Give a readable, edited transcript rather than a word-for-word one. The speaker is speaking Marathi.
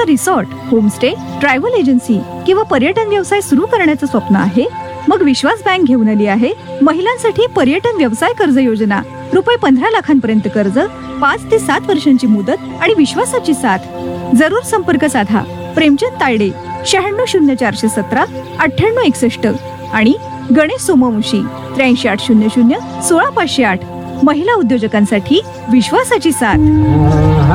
रिसॉर्ट, होमस्टे, ट्रॅव्हल एजन्सी किंवा पर्यटन व्यवसाय सुरू करण्याचं स्वप्न आहे? मग विश्वास बँक घेऊन आली आहे महिलांसाठी पर्यटन व्यवसाय कर्ज योजना. रुपये 15 लाखांपर्यंत कर्ज, 5 ते 7 वर्षांची मुदत आणि विश्वासाची साथ. जरूर संपर्क साधा. प्रेमचंद तायडे, 960417 9861 आणि गणेश सोमवंशी, 8380016508. महिला उद्योजकांसाठी विश्वासाची साथ.